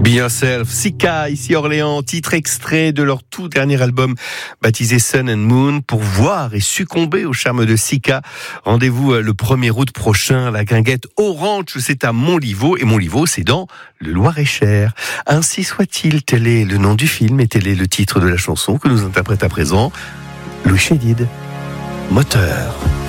Be Yourself, Sika, ici Orléans, titre extrait de leur tout dernier album baptisé Sun and Moon. Pour voir et succomber au charme de Sika, rendez-vous le 1er août prochain, la guinguette Orange, c'est à Montlivaud, et Montlivaud, c'est dans le Loir-et-Cher. Ainsi soit-il, tel est le nom du film et tel est le titre de la chanson que nous interprète à présent Louis Chédid. Moteur.